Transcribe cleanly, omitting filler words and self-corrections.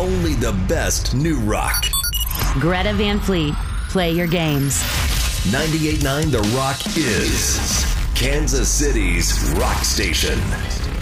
only the best new rock. Greta Van Fleet, play your games. 98.9 The Rock is Kansas City's rock station.